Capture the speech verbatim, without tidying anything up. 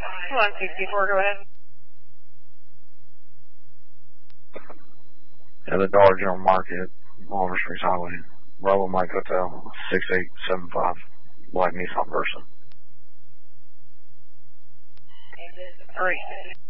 Come on, C C four, go ahead. Yeah, the Dollar General Market, Oliver Springs Highway, Bravo Mike Hotel, six eight seven five, Black Nissan Versa. All right.